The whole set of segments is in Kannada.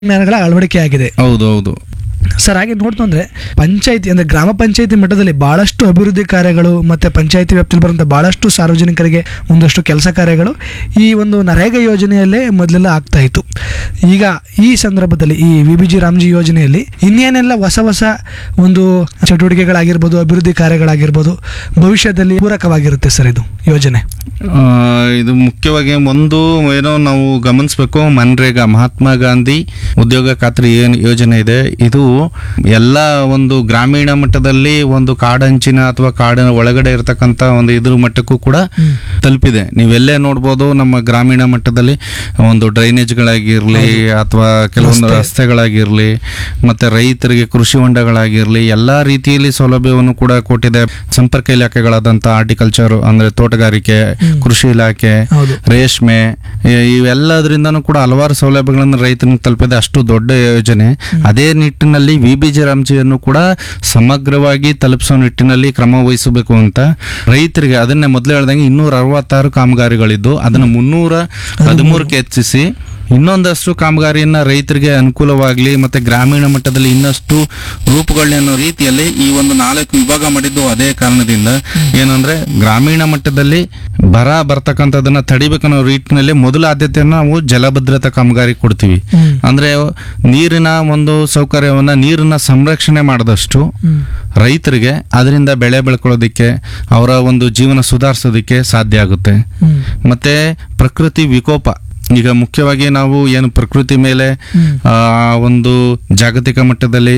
ಜ್ಞಾನಗಳ ಅಳವಡಿಕೆ ಆಗಿದೆ. ಹೌದು ಹೌದು. ಸರ್, ಹಾಗೆ ನೋಡ್ತು ಅಂದರೆ ಪಂಚಾಯತಿ ಅಂದರೆ ಗ್ರಾಮ ಪಂಚಾಯತಿ ಮಟ್ಟದಲ್ಲಿ ಭಾಳಷ್ಟು ಅಭಿವೃದ್ಧಿ ಕಾರ್ಯಗಳು ಮತ್ತು ಪಂಚಾಯತಿ ವ್ಯಾಪ್ತಿಯಲ್ಲಿ ಬರುವಂಥ ಭಾಳಷ್ಟು ಸಾರ್ವಜನಿಕರಿಗೆ ಒಂದಷ್ಟು ಕೆಲಸ ಕಾರ್ಯಗಳು ಈ ಒಂದು ನರೇಗಾ ಯೋಜನೆಯಲ್ಲೇ ಮೊದಲೆಲ್ಲ ಆಗ್ತಾ ಇತ್ತು. ಈಗ ಈ ಸಂದರ್ಭದಲ್ಲಿ ಈ VBG ರಾಮ್ಜಿ ಯೋಜನೆಯಲ್ಲಿ ಇನ್ನೇನೆಲ್ಲ ಹೊಸ ಹೊಸ ಒಂದು ಚಟುವಟಿಕೆಗಳಾಗಿರ್ಬೋದು, ಅಭಿವೃದ್ಧಿ ಕಾರ್ಯಗಳಾಗಿರ್ಬೋದು ಭವಿಷ್ಯದಲ್ಲಿ ಪೂರಕವಾಗಿರುತ್ತೆ ಸರ್ ಇದು ಯೋಜನೆ? ಇದು ಮುಖ್ಯವಾಗಿ ಒಂದು ಏನೋ ನಾವು ಗಮನಿಸಬೇಕು, ಮನ್ರೇಗಾ ಮಹಾತ್ಮ ಗಾಂಧಿ ಉದ್ಯೋಗ ಖಾತ್ರಿ ಏನು ಯೋಜನೆ ಇದೆ, ಇದು ಎಲ್ಲ ಒಂದು ಗ್ರಾಮೀಣ ಮಟ್ಟದಲ್ಲಿ ಒಂದು ಕಾಡಂಚಿನ ಅಥವಾ ಕಾಡಿನ ಒಳಗಡೆ ಇರತಕ್ಕಂತ ಒಂದು ಇದ್ರ ಮಟ್ಟಕ್ಕೂ ಕೂಡ ತಲುಪಿದೆ. ನೀವೆಲ್ಲೇ ನೋಡ್ಬೋದು, ನಮ್ಮ ಗ್ರಾಮೀಣ ಮಟ್ಟದಲ್ಲಿ ಒಂದು ಡ್ರೈನೇಜ್ಗಳಾಗಿರ್ಲಿ ಅಥವಾ ಕೆಲವೊಂದು ರಸ್ತೆಗಳಾಗಿರ್ಲಿ ಮತ್ತೆ ರೈತರಿಗೆ ಕೃಷಿ ಹೊಂಡಗಳಾಗಿರ್ಲಿ ಎಲ್ಲಾ ರೀತಿಯಲ್ಲಿ ಸೌಲಭ್ಯವನ್ನು ಕೂಡ ಕೊಟ್ಟಿದೆ. ಸಂಪರ್ಕ ಇಲಾಖೆಗಳಾದಂತ ಹಾರ್ಟಿಕಲ್ಚರ್ ಅಂದ್ರೆ ತೋಟಗಾರಿಕೆ, ಕೃಷಿ ಇಲಾಖೆ, ರೇಷ್ಮೆ, ಇವೆಲ್ಲದರಿಂದನೂ ಕೂಡ ಹಲವಾರು ಸೌಲಭ್ಯಗಳನ್ನು ರೈತನಿಗೆ ತಲುಪಿದೆ. ಅಷ್ಟು ದೊಡ್ಡ ಯೋಜನೆ. ಅದೇ ನಿಟ್ಟಿನಲ್ಲಿ VBG ರಾಮ್ಜಿಯನ್ನು ಕೂಡ ಸಮಗ್ರವಾಗಿ ತಲುಪಿಸೋ ನಿಟ್ಟಿನಲ್ಲಿ ಕ್ರಮ ವಹಿಸಬೇಕು ಅಂತ ರೈತರಿಗೆ, ಅದನ್ನೇ ಮೊದಲೇ ಹೇಳ್ದಂಗೆ 266 ಕಾಮಗಾರಿಗಳಿದ್ದು ಅದನ್ನು 313ಕ್ಕೆ ಹೆಚ್ಚಿಸಿ ಇನ್ನೊಂದಷ್ಟು ಕಾಮಗಾರಿಯನ್ನ ರೈತರಿಗೆ ಅನುಕೂಲವಾಗಲಿ ಮತ್ತೆ ಗ್ರಾಮೀಣ ಮಟ್ಟದಲ್ಲಿ ಇನ್ನಷ್ಟು ರೂಪುಗೊಳ್ಳಿ ಅನ್ನೋ ರೀತಿಯಲ್ಲಿ ಈ ಒಂದು 4 ವಿಭಾಗ ಮಾಡಿದ್ದು ಅದೇ ಕಾರಣದಿಂದ. ಏನಂದ್ರೆ ಗ್ರಾಮೀಣ ಮಟ್ಟದಲ್ಲಿ ಬರ ಬರ್ತಕ್ಕಂಥದನ್ನ ತಡಿಬೇಕನ್ನೋ ರೀತಿಯಲ್ಲಿ ಮೊದಲ ಆದ್ಯತೆಯನ್ನು ನಾವು ಜಲಭದ್ರತಾ ಕಾಮಗಾರಿ ಕೊಡ್ತೀವಿ. ಅಂದ್ರೆ ನೀರಿನ ಒಂದು ಸೌಕರ್ಯವನ್ನ, ನೀರನ್ನ ಸಂರಕ್ಷಣೆ ಮಾಡಿದಷ್ಟು ರೈತರಿಗೆ ಅದರಿಂದ ಬೆಳೆ ಬೆಳ್ಕೊಳ್ಳೋದಿಕ್ಕೆ, ಅವರ ಒಂದು ಜೀವನ ಸುಧಾರಿಸೋದಿಕ್ಕೆ ಸಾಧ್ಯ ಆಗುತ್ತೆ. ಮತ್ತೆ ಪ್ರಕೃತಿ ವಿಕೋಪ, ಈಗ ಮುಖ್ಯವಾಗಿ ನಾವು ಏನು ಪ್ರಕೃತಿ ಮೇಲೆ ಒಂದು ಜಾಗತಿಕ ಮಟ್ಟದಲ್ಲಿ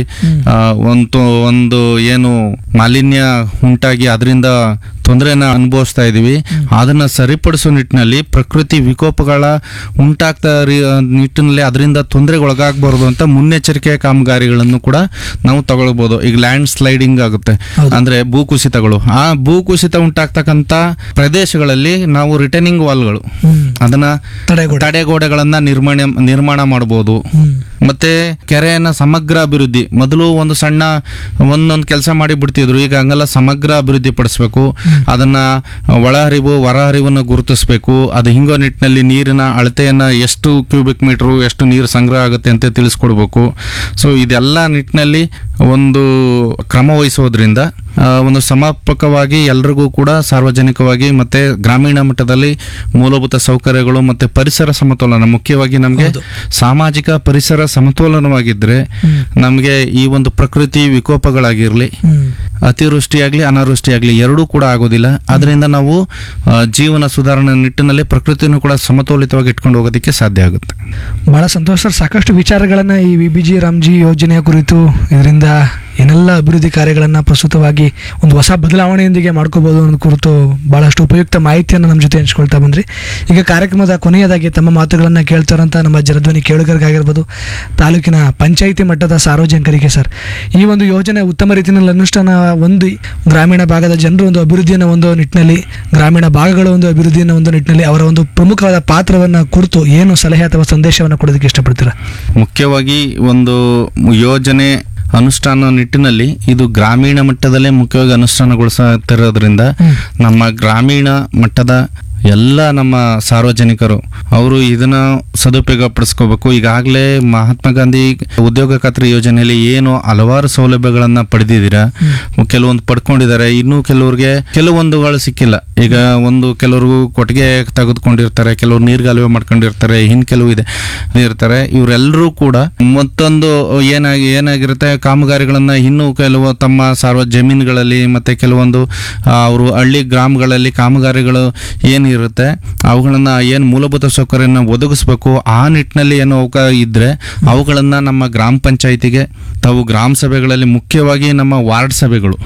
ಒಂದು ಏನು ಮಾಲಿನ್ಯ ಉಂಟಾಗಿ ಅದರಿಂದ ತೊಂದರೆನ ಅನುಭವಿಸ್ತಾ ಇದೀವಿ, ಅದನ್ನ ಸರಿಪಡಿಸೋ ನಿಟ್ಟಿನಲ್ಲಿ ಪ್ರಕೃತಿ ವಿಕೋಪಗಳ ಉಂಟಾಗ್ತಾ ನಿಟ್ಟಿನಲ್ಲಿ ಅದರಿಂದ ತೊಂದರೆಗೊಳಗಾಗಬಾರದು ಅಂತ ಮುನ್ನೆಚ್ಚರಿಕೆ ಕಾಮಗಾರಿಗಳನ್ನು ಕೂಡ ನಾವು ತಗೊಳ್ಬಹುದು. ಈಗ ಲ್ಯಾಂಡ್ ಸ್ಲೈಡಿಂಗ್ ಆಗುತ್ತೆ ಅಂದ್ರೆ ಭೂಕುಸಿತಗಳು, ಆ ಭೂಕುಸಿತ ಉಂಟಾಗ್ತಕ್ಕಂತ ಪ್ರದೇಶಗಳಲ್ಲಿ ನಾವು ರಿಟರ್ನಿಂಗ್ ವಾಲ್ಗಳು ಅದನ್ನ ತಡೆಗೋಡೆಗಳನ್ನ ನಿರ್ಮಾಣ ಮಾಡಬಹುದು. ಮತ್ತೆ ಕೆರೆಯನ್ನ ಸಮಗ್ರ ಅಭಿವೃದ್ಧಿ, ಮೊದಲು ಒಂದು ಸಣ್ಣ ಒಂದೊಂದು ಕೆಲಸ ಮಾಡಿ ಬಿಡ್ತಿದ್ರು, ಈಗ ಹಂಗಲ್ಲ, ಸಮಗ್ರ ಅಭಿವೃದ್ಧಿ ಪಡಿಸ್ಬೇಕು. ಅದನ್ನ ಒಳಹರಿವು ಹೊರಹರಿವನ್ನು ಗುರುತಿಸಬೇಕು. ಅದು ಹಿಂಗೋ ನಿಟ್ಟಿನಲ್ಲಿ ನೀರಿನ ಅಳತೆಯನ್ನ ಎಷ್ಟು ಕ್ಯೂಬಿಕ್ ಮೀಟರ್ ಎಷ್ಟು ನೀರು ಸಂಗ್ರಹ ಆಗುತ್ತೆ ಅಂತ ತಿಳಿಸ್ಕೊಡ್ಬೇಕು. ಸೊ ಇದೆಲ್ಲ ನಿಟ್ಟಿನಲ್ಲಿ ಒಂದು ಕ್ರಮ ವಹಿಸೋದ್ರಿಂದ ಒಂದು ಸಮರ್ಪಕವಾಗಿ ಎಲ್ರಿಗೂ ಕೂಡ ಸಾರ್ವಜನಿಕವಾಗಿ ಮತ್ತೆ ಗ್ರಾಮೀಣ ಮಟ್ಟದಲ್ಲಿ ಮೂಲಭೂತ ಸೌಕರ್ಯಗಳು ಮತ್ತೆ ಪರಿಸರ ಸಮತೋಲನ, ಮುಖ್ಯವಾಗಿ ನಮಗೆ ಸಾಮಾಜಿಕ ಪರಿಸರ ಸಮತೋಲನವಾಗಿದ್ರೆ ನಮಗೆ ಈ ಒಂದು ಪ್ರಕೃತಿ ವಿಕೋಪಗಳಾಗಿರ್ಲಿ, ಅತಿವೃಷ್ಟಿಯಾಗ್ಲಿ ಅನಾವೃಷ್ಟಿಯಾಗ್ಲಿ ಎರಡೂ ಕೂಡ ಆಗೋದಿಲ್ಲ. ಅದರಿಂದ ನಾವು ಜೀವನ ಸುಧಾರಣೆ ನಿಟ್ಟಿನಲ್ಲಿ ಪ್ರಕೃತಿಯನ್ನು ಕೂಡ ಸಮತೋಲಿತವಾಗಿ ಇಟ್ಕೊಂಡು ಹೋಗೋದಕ್ಕೆ ಸಾಧ್ಯ ಆಗುತ್ತೆ. ಬಹಳ ಸಂತೋಷ ಸರ್. ಸಾಕಷ್ಟು ವಿಚಾರಗಳನ್ನ ಈ VBG ರಾಮ್ಜಿ ಯೋಜನೆಯ ಕುರಿತು, ಇದರಿಂದ ಏನೆಲ್ಲ ಅಭಿವೃದ್ಧಿ ಕಾರ್ಯಗಳನ್ನ ಪ್ರಸ್ತುತವಾಗಿ ಒಂದು ಹೊಸ ಬದಲಾವಣೆಯೊಂದಿಗೆ ಮಾಡ್ಕೋಬಹುದು ಅನ್ನೋ ಕುರಿತು ಬಹಳಷ್ಟು ಉಪಯುಕ್ತ ಮಾಹಿತಿಯನ್ನು ನಮ್ಮ ಜೊತೆ ಹಂಚ್ಕೊಳ್ತಾ ಬಂದ್ರಿ. ಈಗ ಕಾರ್ಯಕ್ರಮದ ಕೊನೆಯದಾಗಿ ತಮ್ಮ ಮಾತುಗಳನ್ನ ಕೇಳ್ತಾರಂತ ನಮ್ಮ ಜನಧ್ವನಿ ಕೇಳುಗರಿಗಾಗಿರ್ಬೋದು, ತಾಲೂಕಿನ ಪಂಚಾಯಿತಿ ಮಟ್ಟದ ಸಾರ್ವಜನಿಕರಿಗೆ ಸರ್, ಈ ಒಂದು ಯೋಜನೆ ಉತ್ತಮ ರೀತಿಯಲ್ಲಿ ಅನುಷ್ಠಾನ ಒಂದು ಗ್ರಾಮೀಣ ಭಾಗದ ಜನರು ಒಂದು ಅಭಿವೃದ್ಧಿಯನ್ನು ಒಂದು ನಿಟ್ಟಿನಲ್ಲಿ, ಗ್ರಾಮೀಣ ಭಾಗಗಳ ಒಂದು ಅಭಿವೃದ್ಧಿಯನ್ನು ಒಂದು ನಿಟ್ಟಿನಲ್ಲಿ ಅವರ ಒಂದು ಪ್ರಮುಖವಾದ ಪಾತ್ರವನ್ನು ಕುರಿತು ಏನು ಸಲಹೆ ಅಥವಾ ಸಂದೇಶವನ್ನು ಕೊಡೋದಕ್ಕೆ ಇಷ್ಟಪಡ್ತೀರಾ? ಮುಖ್ಯವಾಗಿ ಒಂದು ಯೋಜನೆ ಅನುಷ್ಠಾನ ನಿಟ್ಟಿನಲ್ಲಿ ಇದು ಗ್ರಾಮೀಣ ಮಟ್ಟದಲ್ಲೇ ಮುಖ್ಯವಾಗಿ ಅನುಷ್ಠಾನಗೊಳಿಸುತ್ತಿರೋದ್ರಿಂದ ನಮ್ಮ ಗ್ರಾಮೀಣ ಮಟ್ಟದ ಎಲ್ಲ ನಮ್ಮ ಸಾರ್ವಜನಿಕರು ಅವರು ಇದನ್ನ ಸದುಪಯೋಗ ಪಡಿಸ್ಕೋಬೇಕು. ಈಗಾಗಲೇ ಮಹಾತ್ಮ ಗಾಂಧಿ ಉದ್ಯೋಗ ಖಾತ್ರಿ ಯೋಜನೆಯಲ್ಲಿ ಏನು ಹಲವಾರು ಸೌಲಭ್ಯಗಳನ್ನ ಪಡೆದಿದ್ದೀರಾ, ಕೆಲವೊಂದು ಪಡ್ಕೊಂಡಿದ್ದಾರೆ, ಇನ್ನೂ ಕೆಲವೊಂದುಗಳು ಸಿಕ್ಕಿಲ್ಲ. ಈಗ ಕೆಲವರು ಕೊಟ್ಟಿಗೆ ತೆಗೆದುಕೊಂಡಿರ್ತಾರೆ, ಕೆಲವರು ನೀರ್ಗಾಲುವೆ ಮಾಡ್ಕೊಂಡಿರ್ತಾರೆ, ಕೆಲವು ಇರ್ತಾರೆ. ಇವರೆಲ್ಲರೂ ಕೂಡ ಮತ್ತೊಂದು ಏನಾಗಿರುತ್ತೆ, ಕಾಮಗಾರಿಗಳನ್ನ ಇನ್ನೂ ಕೆಲವು ತಮ್ಮ ಜಮೀನುಗಳಲ್ಲಿ ಮತ್ತೆ ಕೆಲವೊಂದು ಅವರು ಹಳ್ಳಿ ಗ್ರಾಮಗಳಲ್ಲಿ ಕಾಮಗಾರಿಗಳು ಏನಿರುತ್ತೆ ಅವುಗಳನ್ನ ಏನು ಮೂಲಭೂತ ಸೌಕರ್ಯನ ಒದಗಿಸ್ಬೇಕು, ಆ ನಿಟ್ಟಿನಲ್ಲಿ ಏನು ಇದ್ರೆ ಅವುಗಳನ್ನ ನಮ್ಮ ಗ್ರಾಮ ಪಂಚಾಯಿತಿಗೆ ತಾವು ಗ್ರಾಮ ಸಭೆಗಳಲ್ಲಿ, ಮುಖ್ಯವಾಗಿ ನಮ್ಮ ವಾರ್ಡ್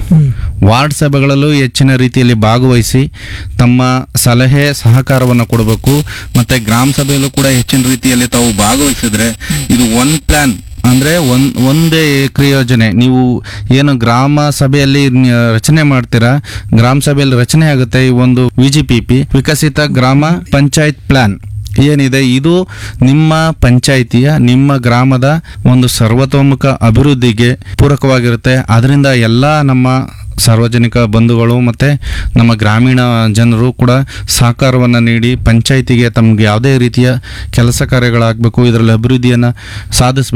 ಸಭೆಗಳಲ್ಲೂ ಹೆಚ್ಚಿನ ರೀತಿಯಲ್ಲಿ ಭಾಗವಹಿಸಿ ತಮ್ಮ ಸಲಹೆ ಸಹಕಾರವನ್ನು ಕೊಡಬೇಕು. ಮತ್ತೆ ಗ್ರಾಮ ಸಭೆಯಲ್ಲೂ ಕೂಡ ಹೆಚ್ಚಿನ ರೀತಿಯಲ್ಲಿ ತಾವು ಭಾಗವಹಿಸಿದ್ರೆ ಇದು ಒನ್ ಪ್ಲಾನ್ ಅಂದ್ರೆ ಒಂದೇ ಕ್ರಿಯೋಜನೆ. ನೀವು ಏನು ಗ್ರಾಮ ಸಭೆಯಲ್ಲಿ ರಚನೆ ಮಾಡ್ತೀರಾ, ಗ್ರಾಮ ಸಭೆಯಲ್ಲಿ ರಚನೆ ಆಗುತ್ತೆ ಈ ಒಂದು VGPP, ವಿಕಸಿತ ಗ್ರಾಮ ಪಂಚಾಯತ್ ಪ್ಲಾನ್ ಏನಿದೆ, ಇದು ನಿಮ್ಮ ಪಂಚಾಯಿತಿಯ, ನಿಮ್ಮ ಗ್ರಾಮದ ಒಂದು ಸರ್ವತೋಮುಖ ಅಭಿವೃದ್ಧಿಗೆ ಪೂರಕವಾಗಿರುತ್ತೆ. ಅದರಿಂದ ಎಲ್ಲ ನಮ್ಮ ಸಾರ್ವಜನಿಕ ಬಂಧುಗಳು ಮತ್ತು ನಮ್ಮ ಗ್ರಾಮೀಣ ಜನರು ಕೂಡ ಸಹಕಾರವನ್ನು ನೀಡಿ ಪಂಚಾಯಿತಿಗೆ ತಮಗೆ ಯಾವುದೇ ರೀತಿಯ ಕೆಲಸ ಕಾರ್ಯಗಳಾಗಬೇಕು, ಇದರಲ್ಲಿ ಅಭಿವೃದ್ಧಿಯನ್ನು ಸಾಧಿಸಬೇಕು